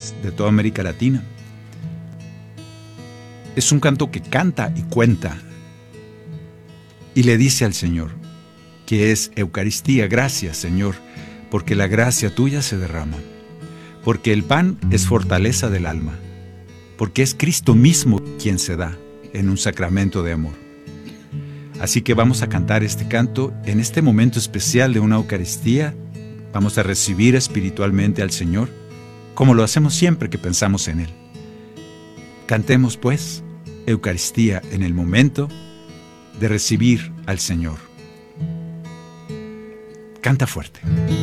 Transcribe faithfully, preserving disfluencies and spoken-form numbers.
iglesias de toda América Latina. Es un canto que canta y cuenta y le dice al Señor que es Eucaristía. Gracias, Señor, porque la gracia tuya se derrama, porque el pan es fortaleza del alma, porque es Cristo mismo quien se da en un sacramento de amor. Así que vamos a cantar este canto en este momento especial de una Eucaristía. Vamos a recibir espiritualmente al Señor, como lo hacemos siempre que pensamos en Él. Cantemos, pues, Eucaristía en el momento de recibir al Señor. Canta fuerte.